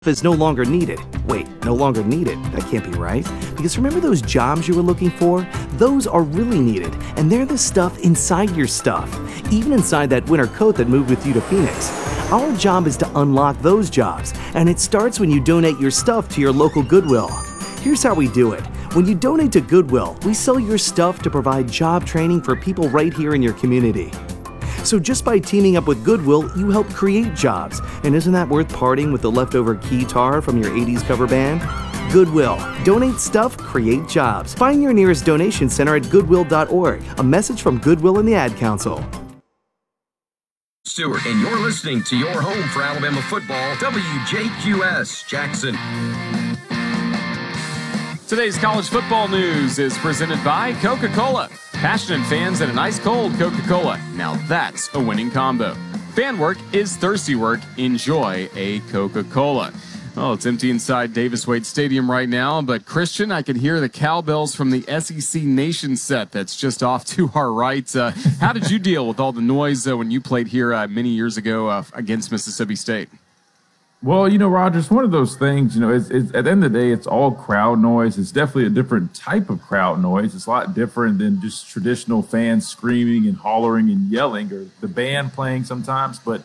is no longer needed. Wait, no longer needed? That can't be right. Because remember those jobs you were looking for? Those are really needed, and they're the stuff inside your stuff. Even inside that winter coat that moved with you to Phoenix. Our job is to unlock those jobs, and it starts when you donate your stuff to your local Goodwill. Here's how we do it. When you donate to Goodwill, we sell your stuff to provide job training for people right here in your community. So just by teaming up with Goodwill, you help create jobs. And isn't that worth parting with the leftover keytar from your 80s cover band? Goodwill. Donate stuff, create jobs. Find your nearest donation center at goodwill.org. A message from Goodwill and the Ad Council. Stewart, and you're listening to your home for Alabama football, WJQS Jackson. Today's college football news is presented by Coca-Cola. Passionate fans and an ice-cold Coca-Cola. Now that's a winning combo. Fan work is thirsty work. Enjoy a Coca-Cola. Well, it's empty inside Davis Wade Stadium right now, but Christian, I can hear the cowbells from the SEC Nation set that's just off to our right. How did you deal with all the noise when you played here many years ago against Mississippi State? Well, Roger, it's one of those things, it's at the end of the day, it's all crowd noise. It's definitely a different type of crowd noise. It's a lot different than just traditional fans screaming and hollering and yelling, or the band playing sometimes. But,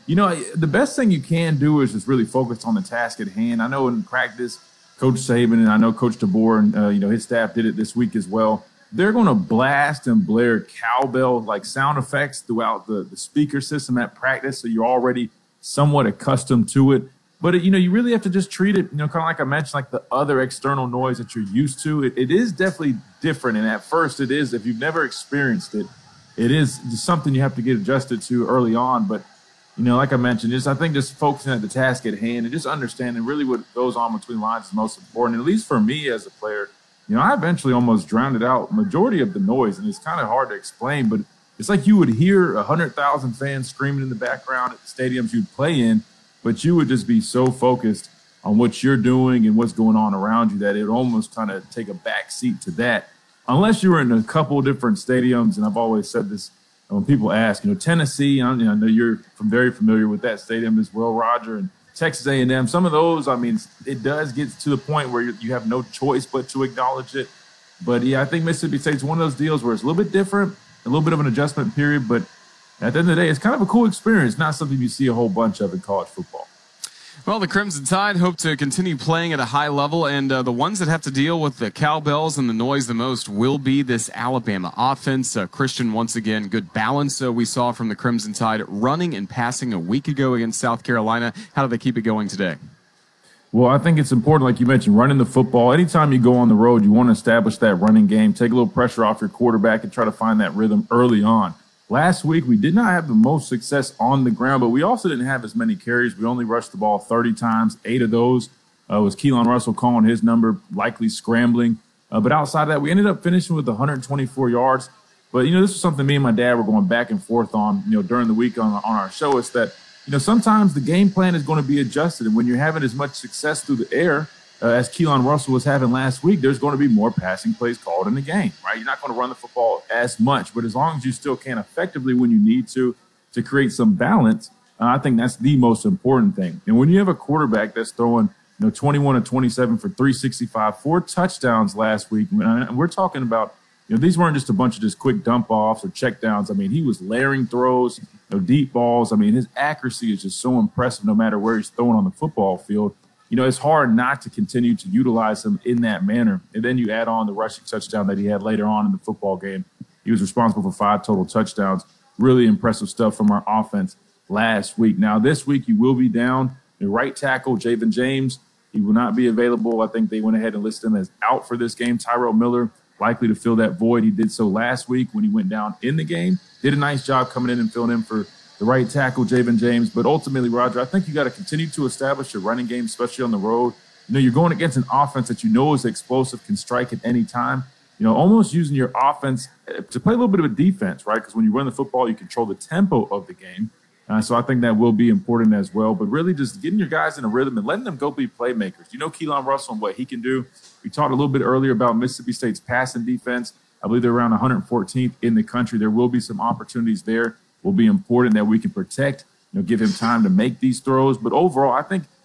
the best thing you can do is just really focus on the task at hand. I know in practice, Coach Saban and I know Coach DeBoer and, his staff did it this week as well. They're going to blast and blare cowbell like sound effects throughout the speaker system at practice, so you're already somewhat accustomed to it. But, you really have to just treat it, kind of like I mentioned, like the other external noise that you're used to. It is definitely different. And at first it is, if you've never experienced it, it is just something you have to get adjusted to early on. But, like I mentioned, I think just focusing at the task at hand and just understanding really what goes on between lines is most important. At least for me as a player, I eventually almost drowned out majority of the noise. And it's kind of hard to explain, but it's like you would hear 100,000 fans screaming in the background at the stadiums you'd play in, but you would just be so focused on what you're doing and what's going on around you that it would almost kind of take a back seat to that. Unless you were in a couple of different stadiums, and I've always said this when people ask, Tennessee, I know you're very familiar with that stadium as well, Roger, and Texas A&M. Some of those, it does get to the point where you have no choice but to acknowledge it. But, yeah, I think Mississippi State's one of those deals where it's a little bit different, a little bit of an adjustment period, but at the end of the day, it's kind of a cool experience, not something you see a whole bunch of in college football. Well, the Crimson Tide hope to continue playing at a high level, and the ones that have to deal with the cowbells and the noise the most will be this Alabama offense. Christian, once again, good balance we saw from the Crimson Tide running and passing a week ago against South Carolina. How do they keep it going today? Well, I think it's important, like you mentioned, running the football. Anytime you go on the road, you want to establish that running game, take a little pressure off your quarterback and try to find that rhythm early on. Last week, we did not have the most success on the ground, but we also didn't have as many carries. We only rushed the ball 30 times. 8 of those was Keelan Russell calling his number, likely scrambling. But outside of that, we ended up finishing with 124 yards. But, this was something me and my dad were going back and forth on, during the week on our show, is that, sometimes the game plan is going to be adjusted. And when you're having as much success through the air as Keelan Russell was having last week, there's going to be more passing plays called in the game, right? You're not going to run the football as much, but as long as you still can effectively when you need to create some balance, I think that's the most important thing. And when you have a quarterback that's throwing 21 of 27 for 365, 4 touchdowns last week, and we're talking about, these weren't just a bunch of just quick dump offs or check downs. He was layering throws, deep balls. His accuracy is just so impressive no matter where he's throwing on the football field. It's hard not to continue to utilize him in that manner. And then you add on the rushing touchdown that he had later on in the football game. He was responsible for 5 total touchdowns. Really impressive stuff from our offense last week. Now, this week you will be down the right tackle, Javen James. He will not be available. I think they went ahead and listed him as out for this game. Tyrell Miller likely to fill that void. He did so last week when he went down in the game. Did a nice job coming in and filling in for the right tackle, Javen James. But ultimately, Roger, I think you got to continue to establish your running game, especially on the road. You're going against an offense that is explosive, can strike at any time. Almost using your offense to play a little bit of a defense, right? Because when you run the football, you control the tempo of the game. So I think that will be important as well. But really just getting your guys in a rhythm and letting them go be playmakers. Keelan Russell and what he can do. We talked a little bit earlier about Mississippi State's passing defense. I believe they're around 114th in the country. There will be some opportunities there. Will be important that we can protect, give him time to make these throws. But overall, I think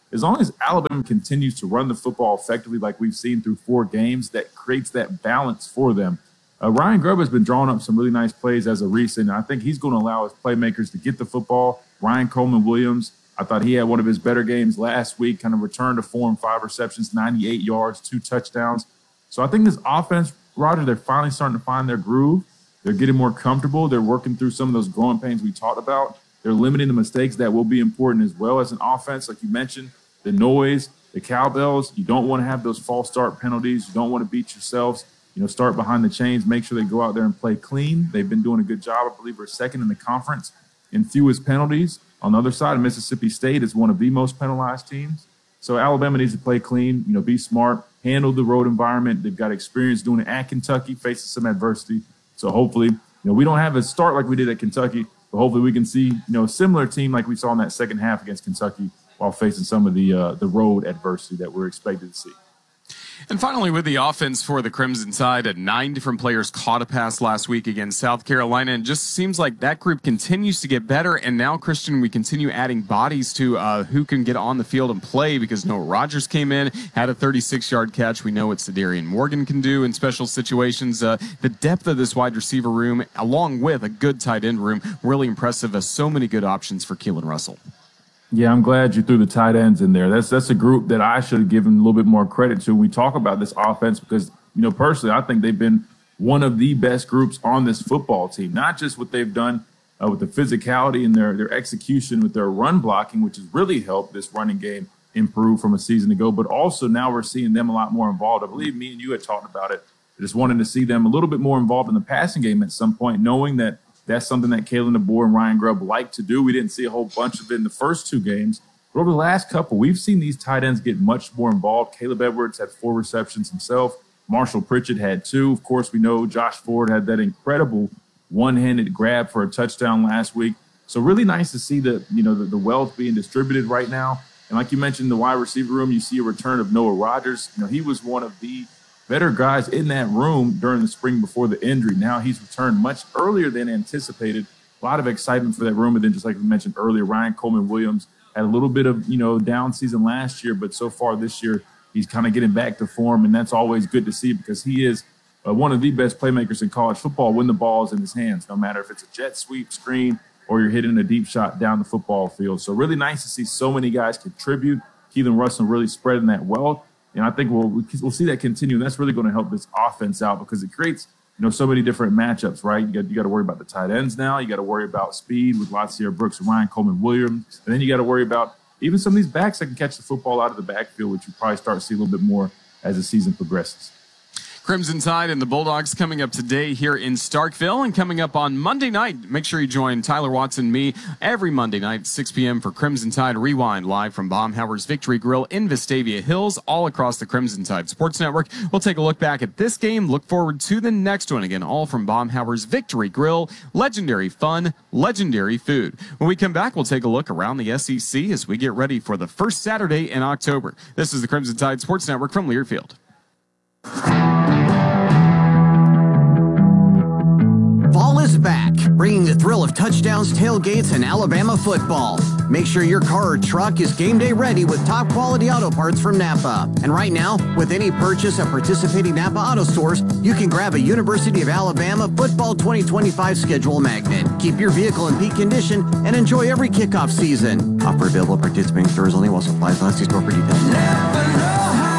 as long as Alabama continues to run the football effectively like we've seen through 4 games, that creates that balance for them. Ryan Grubb has been drawing up some really nice plays as of recent. I think he's going to allow his playmakers to get the football. Ryan Coleman Williams, I thought he had one of his better games last week, kind of returned to form, 5 receptions, 98 yards, 2 touchdowns. So I think this offense, Roger, they're finally starting to find their groove. They're getting more comfortable. They're working through some of those growing pains we talked about. They're limiting the mistakes that will be important as well as an offense. Like you mentioned, the noise, the cowbells. You don't want to have those false start penalties. You don't want to beat yourselves. Start behind the chains. Make sure they go out there and play clean. They've been doing a good job. I believe we're second in the conference in fewest penalties. On the other side, Mississippi State is one of the most penalized teams. So Alabama needs to play clean, be smart, handle the road environment. They've got experience doing it at Kentucky, facing some adversity. So hopefully, we don't have a start like we did at Kentucky, but hopefully we can see, a similar team like we saw in that second half against Kentucky while facing some of the road adversity that we're expected to see. And finally, with the offense for the Crimson Tide, 9 different players caught a pass last week against South Carolina, and just seems like that group continues to get better. And now, Christian, we continue adding bodies to who can get on the field and play, because Noah Rogers came in, had a 36-yard catch. We know what Sadarian Morgan can do in special situations. The depth of this wide receiver room, along with a good tight end room, really impressive. So many good options for Keelan Russell. Yeah, I'm glad you threw the tight ends in there. That's a group that I should have given a little bit more credit to when we talk about this offense, because, personally, I think they've been one of the best groups on this football team, not just what they've done with the physicality and their execution with their run blocking, which has really helped this running game improve from a season ago, but also now we're seeing them a lot more involved. I believe me and you had talked about it. I just wanted to see them a little bit more involved in the passing game at some point, knowing that that's something that Kalen DeBoer and Ryan Grubb like to do. We didn't see a whole bunch of it in the first 2 games. But over the last couple, we've seen these tight ends get much more involved. Caleb Edwards had 4 receptions himself. Marshall Pritchett had 2. Of course, we know Josh Ford had that incredible one-handed grab for a touchdown last week. So really nice to see the wealth being distributed right now. And like you mentioned, the wide receiver room, you see a return of Noah Rogers. He was one of the better guys in that room during the spring before the injury. Now he's returned much earlier than anticipated. A lot of excitement for that room. And then just like we mentioned earlier, Ryan Coleman Williams had a little bit of, down season last year, but so far this year, he's kind of getting back to form. And that's always good to see, because he is one of the best playmakers in college football when the ball is in his hands, no matter if it's a jet sweep, screen, or you're hitting a deep shot down the football field. So really nice to see so many guys contribute. Keelan Russell really spreading that wealth. And I think we'll see that continue. And that's really going to help this offense out, because it creates, so many different matchups, right? You got to worry about the tight ends now. You got to worry about speed with Latsir Brooks and Ryan Coleman Williams. And then you got to worry about even some of these backs that can catch the football out of the backfield, which you probably start to see a little bit more as the season progresses. Crimson Tide and the Bulldogs coming up today here in Starkville, and coming up on Monday night. Make sure you join Tyler Watson and me every Monday night at 6 p.m. for Crimson Tide Rewind, live from Baumhower's Victory Grill in Vestavia Hills, all across the Crimson Tide Sports Network. We'll take a look back at this game, look forward to the next one. Again, all from Baumhower's Victory Grill. Legendary fun, legendary food. When we come back, we'll take a look around the SEC as we get ready for the first Saturday in October. This is the Crimson Tide Sports Network from Learfield. Fall is back, bringing the thrill of touchdowns, tailgates, and Alabama football. Make sure your car or truck is game day ready with top quality auto parts from Napa. And right now, with any purchase at participating Napa auto stores, you can grab a University of Alabama Football 2025 schedule magnet. Keep your vehicle in peak condition and enjoy every kickoff season. Offer available at participating stores only while supplies last. See store for details.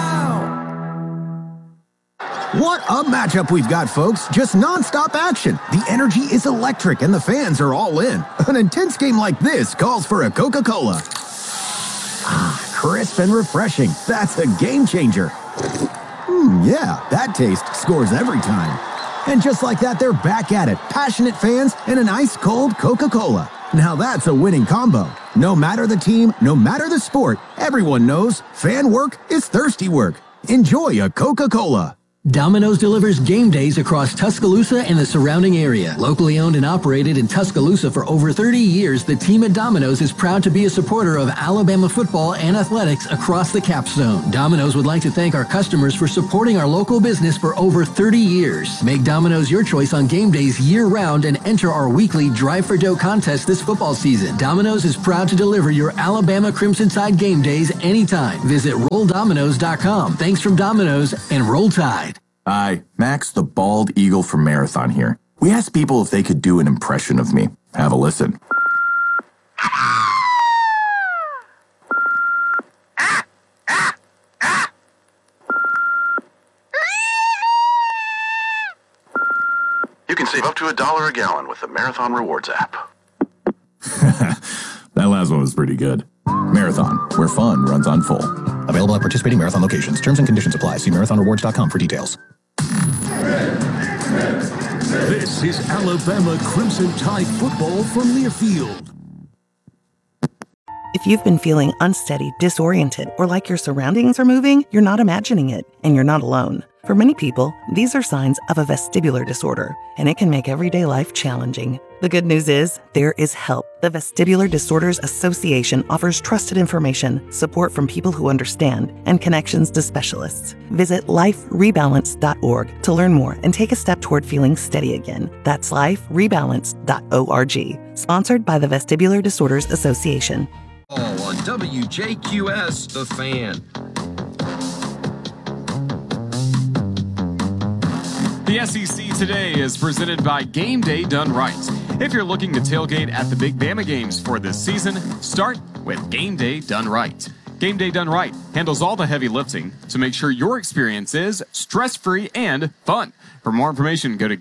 What a matchup we've got, folks. Just nonstop action. The energy is electric and the fans are all in. An intense game like this calls for a Coca-Cola. Ah, crisp and refreshing. That's a game changer. Yeah, that taste scores every time. And just like that, they're back at it. Passionate fans and an ice-cold Coca-Cola. Now that's a winning combo. No matter the team, no matter the sport, everyone knows fan work is thirsty work. Enjoy a Coca-Cola. Domino's delivers game days across Tuscaloosa and the surrounding area. Locally owned and operated in Tuscaloosa for over 30 years, the team at Domino's is proud to be a supporter of Alabama football and athletics across the Capstone. Domino's would like to thank our customers for supporting our local business for over 30 years. Make Domino's your choice on game days year-round and enter our weekly Drive for Dough contest this football season. Domino's is proud to deliver your Alabama Crimson Tide game days anytime. Visit RollDominoes.com. Thanks from Domino's and Roll Tide. Hi, Max the Bald Eagle from Marathon here. We asked people if they could do an impression of me. Have a listen. You can save up to $1 a gallon with the Marathon Rewards app. That last one was pretty good. Marathon, where fun runs on full. Available at participating Marathon locations. Terms and conditions apply. See marathonrewards.com for details. This is Alabama Crimson Tide football from Learfield. If you've been feeling unsteady, disoriented, or like your surroundings are moving, you're not imagining it, and you're not alone. For many people, these are signs of a vestibular disorder, and it can make everyday life challenging. The good news is, there is help. The Vestibular Disorders Association offers trusted information, support from people who understand, and connections to specialists. Visit liferebalance.org to learn more and take a step toward feeling steady again. That's liferebalance.org. Sponsored by the Vestibular Disorders Association. All on WJQS, The Fan. The SEC Today is presented by Game Day Done Right. If you're looking to tailgate at the Big Bama games for this season, start with Game Day Done Right. Game Day Done Right handles all the heavy lifting to make sure your experience is stress-free and fun. For more information, go to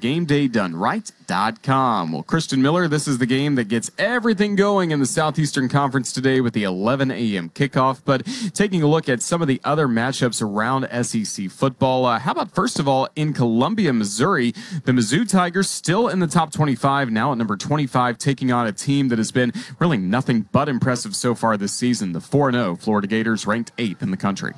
GameDayDoneRight.com. Well, Christian Miller, this is the game that gets everything going in the Southeastern Conference today with the 11 a.m. kickoff. But taking a look at some of the other matchups around SEC football, how about first of all in Columbia, Missouri, the Mizzou Tigers still in the top 25, now at number 25, taking on a team that has been really nothing but impressive so far this season. The 4-0 Florida Gators ranked 8th in the country.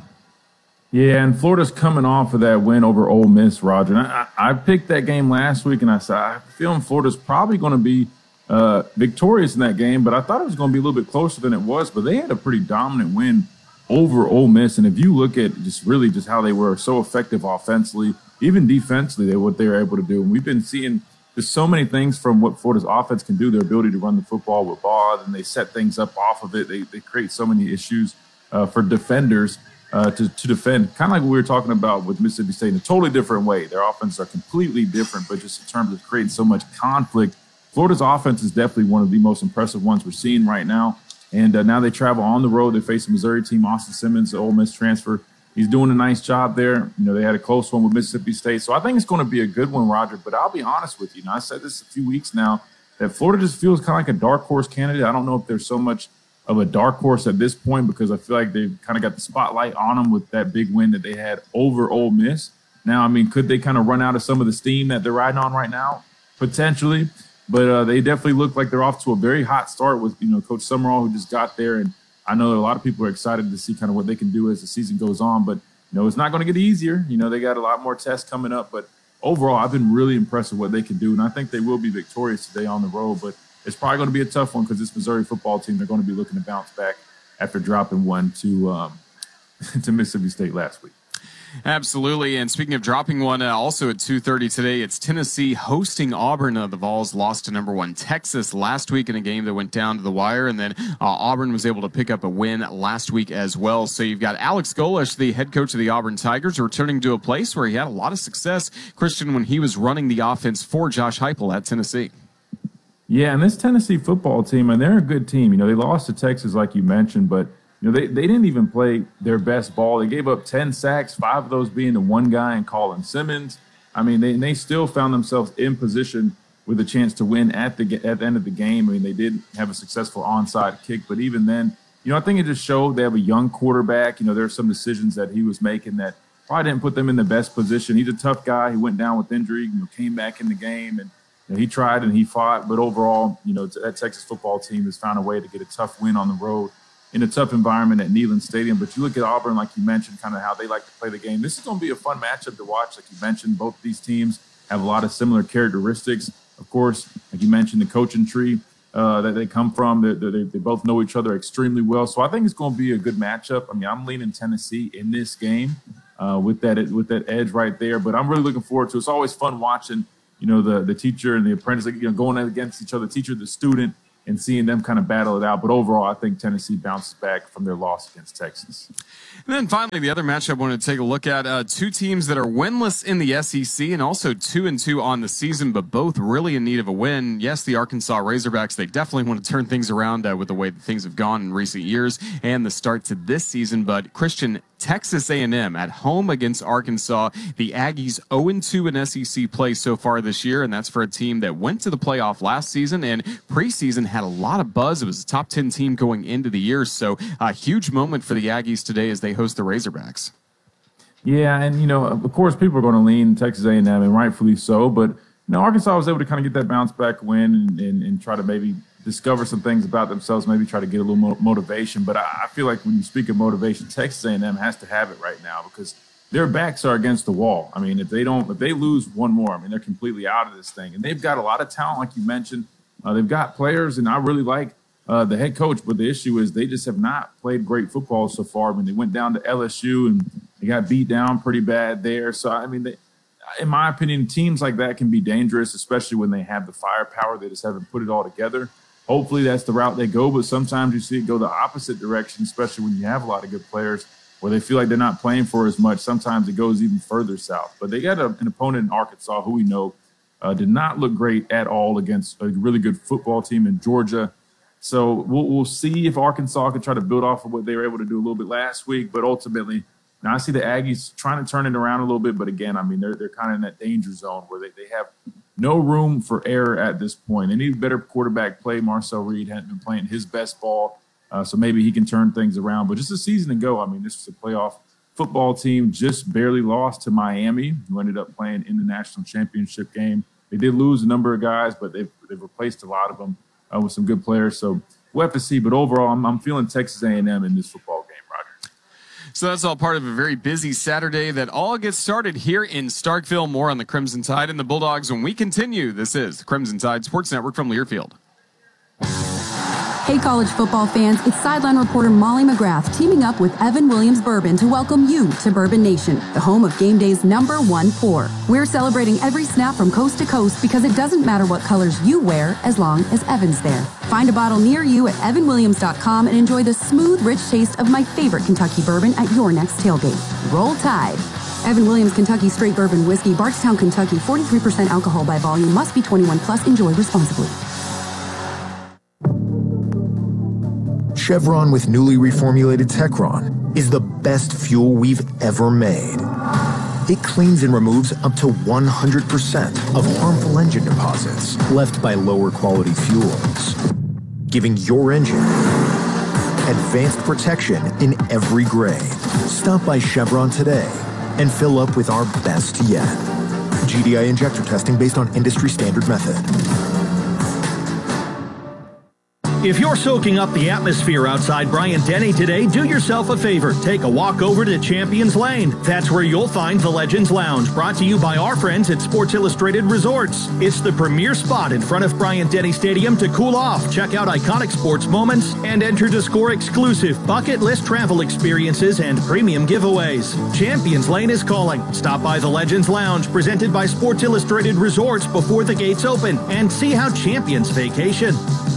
Yeah, and Florida's coming off of that win over Ole Miss, Roger. And I picked that game last week, and I said, I feel Florida's probably going to be victorious in that game, but I thought it was going to be a little bit closer than it was. But they had a pretty dominant win over Ole Miss. And if you look at just how they were so effective offensively, even defensively, what they were able to do. And we've been seeing just so many things from what Florida's offense can do, their ability to run the football with ball, and they set things up off of it. They create so many issues for defenders. To defend, kind of like what we were talking about with Mississippi State in a totally different way. Their offenses are completely different, but just in terms of creating so much conflict, Florida's offense is definitely one of the most impressive ones we're seeing right now. And now they travel on the road. They face a Missouri team, Austin Simmons, the Ole Miss transfer. He's doing a nice job there. You know, they had a close one with Mississippi State. So I think it's going to be a good one, Roger. But I'll be honest with you. I said this a few weeks now, that Florida just feels kind of like a dark horse candidate. I don't know if there's so much of a dark horse at this point because I feel like they've kind of got the spotlight on them with that big win that they had over Ole Miss. Now, I mean, could they kind of run out of some of the steam that they're riding on right now? Potentially. But they definitely look like they're off to a very hot start with, Coach Summerall, who just got there. And I know a lot of people are excited to see kind of what they can do as the season goes on. But, it's not going to get easier. They got a lot more tests coming up. But overall, I've been really impressed with what they can do. And I think they will be victorious today on the road. But it's probably going to be a tough one because this Missouri football team, they're going to be looking to bounce back after dropping one to Mississippi State last week. Absolutely. And speaking of dropping one, also at 2:30 today, it's Tennessee hosting Auburn. The Vols lost to number 1 Texas last week in a game that went down to the wire. And then Auburn was able to pick up a win last week as well. So you've got Alex Golesh, the head coach of the Auburn Tigers, returning to a place where he had a lot of success, Christian, when he was running the offense for Josh Heupel at Tennessee. Yeah, and this Tennessee football team, and they're a good team. They lost to Texas, like you mentioned, but they didn't even play their best ball. They gave up 10 sacks, 5 of those being to one guy and Colin Simmons. I mean, they still found themselves in position with a chance to win at the end of the game. I mean, they did have a successful onside kick, but even then, I think it just showed they have a young quarterback. There are some decisions that he was making that probably didn't put them in the best position. He's a tough guy. He went down with injury, came back in the game, and he tried and he fought, but overall, that Texas football team has found a way to get a tough win on the road in a tough environment at Neyland Stadium. But you look at Auburn, like you mentioned, kind of how they like to play the game. This is going to be a fun matchup to watch. Like you mentioned, both of these teams have a lot of similar characteristics. Of course, like you mentioned, the coaching tree that they come from, they both know each other extremely well. So I think it's going to be a good matchup. I mean, I'm leaning Tennessee in this game with that edge right there. But I'm really looking forward to it. It's always fun watching, the teacher and the apprentice, going against each other, teacher, the student, and seeing them kind of battle it out. But overall, I think Tennessee bounces back from their loss against Texas. And then finally, the other matchup I wanted to take a look at, two teams that are winless in the SEC and also 2-2 on the season, but both really in need of a win. Yes, the Arkansas Razorbacks, they definitely want to turn things around with the way that things have gone in recent years and the start to this season. But Christian, Texas A&M at home against Arkansas. The Aggies 0-2 in SEC play so far this year, and that's for a team that went to the playoff last season and preseason had a lot of buzz. It was a top 10 team going into the year, so a huge moment for the Aggies today as they host the Razorbacks. Yeah, and, of course, people are going to lean Texas A&M, and rightfully so, but, Arkansas was able to kind of get that bounce-back win and try to maybe discover some things about themselves, maybe try to get a little motivation. But I feel like when you speak of motivation, Texas A&M has to have it right now because their backs are against the wall. I mean, if they lose one more, they're completely out of this thing. And they've got a lot of talent, like you mentioned. They've got players, and I really like the head coach. But the issue is they just have not played great football so far. They went down to LSU, and they got beat down pretty bad there. So, in my opinion, teams like that can be dangerous, especially when they have the firepower. They just haven't put it all together. Hopefully that's the route they go, but sometimes you see it go the opposite direction, especially when you have a lot of good players where they feel like they're not playing for as much. Sometimes it goes even further south. But they got an opponent in Arkansas who we know did not look great at all against a really good football team in Georgia. So we'll see if Arkansas can try to build off of what they were able to do a little bit last week. But ultimately, now I see the Aggies trying to turn it around a little bit. But again, they're kind of in that danger zone where they have no room for error at this point. They need better quarterback play. Marcel Reed hadn't been playing his best ball, so maybe he can turn things around. But just a season ago, this was a playoff football team, just barely lost to Miami, who ended up playing in the national championship game. They did lose a number of guys, but they've replaced a lot of them with some good players. So we'll have to see. But overall, I'm feeling Texas A&M in this football game. So that's all part of a very busy Saturday that all gets started here in Starkville. More on the Crimson Tide and the Bulldogs when we continue. This is the Crimson Tide Sports Network from Learfield. Hey, college football fans, it's sideline reporter Molly McGrath teaming up with Evan Williams Bourbon to welcome you to Bourbon Nation, the home of game day's #1 pour. We're celebrating every snap from coast to coast because it doesn't matter what colors you wear as long as Evan's there. Find a bottle near you at evanwilliams.com and enjoy the smooth, rich taste of my favorite Kentucky bourbon at your next tailgate. Roll Tide. Evan Williams Kentucky Straight Bourbon Whiskey, Bardstown, Kentucky, 43% alcohol by volume, must be 21 plus, enjoy responsibly. Chevron with newly reformulated Techron is the best fuel we've ever made. It cleans and removes up to 100% of harmful engine deposits left by lower quality fuels, giving your engine advanced protection in every grade. Stop by Chevron today and fill up with our best yet. GDI injector testing based on industry standard method. If you're soaking up the atmosphere outside Bryant-Denny today, do yourself a favor. Take a walk over to Champions Lane. That's where you'll find the Legends Lounge, brought to you by our friends at Sports Illustrated Resorts. It's the premier spot in front of Bryant-Denny Stadium to cool off, check out iconic sports moments, and enter to score exclusive bucket list travel experiences and premium giveaways. Champions Lane is calling. Stop by the Legends Lounge, presented by Sports Illustrated Resorts before the gates open, and see how champions vacation.